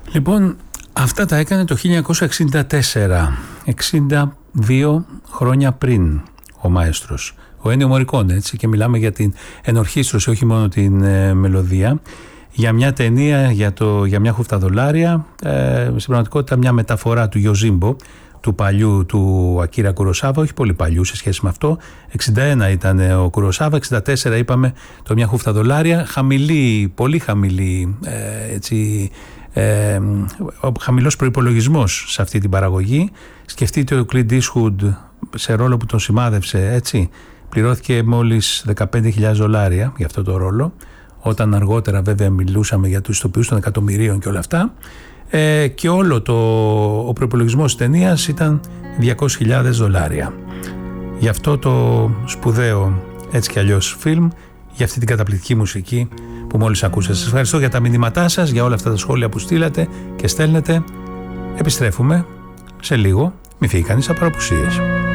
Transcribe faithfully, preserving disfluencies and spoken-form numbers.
Λοιπόν, αυτά τα έκανε το χίλια εννιακόσια εξήντα τέσσερα, εξήντα δύο χρόνια πριν ο μαέστρος, ο Έντιο Μωρικόνε, έτσι, και μιλάμε για την ενορχήστρωση, όχι μόνο την ε, μελωδία, για μια ταινία για, το, για μια χούφτα δολάρια, ε, στην πραγματικότητα μια μεταφορά του Γιοζίμπο, του παλιού του Ακίρα Κουροσάβα, όχι πολύ παλιού σε σχέση με αυτό. εξήντα ένα ήταν ο Κουροσάβα, εξήντα τέσσερα είπαμε το μια χούφτα δολάρια, χαμηλή, πολύ χαμηλή, ε, έτσι, ε, χαμηλός προϋπολογισμός σε αυτή την παραγωγή. Σκεφτείτε ο Clint Eastwood σε ρόλο που τον σημάδευσε, έτσι, πληρώθηκε μόλις δεκαπέντε χιλιάδες δολάρια για αυτό το ρόλο, όταν αργότερα βέβαια μιλούσαμε για τους ηθοποιούς των εκατομμυρίων και όλα αυτά. Ε, και όλο το, ο προϋπολογισμός της ταινίας ήταν διακόσιες χιλιάδες δολάρια. Γι' αυτό το σπουδαίο έτσι κι αλλιώς φιλμ, για αυτή την καταπληκτική μουσική που μόλις ακούσατε. Σας ευχαριστώ για τα μηνύματά σας, για όλα αυτά τα σχόλια που στείλατε και στέλνετε. Επιστρέφουμε σε λίγο. Μη φύγει κανείς από απουσίες.